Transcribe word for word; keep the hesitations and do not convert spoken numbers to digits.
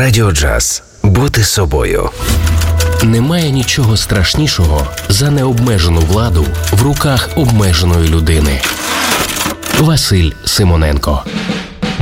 Радіо Джаз. Бути собою. Немає нічого страшнішого за необмежену владу в руках обмеженої людини. Василь Симоненко.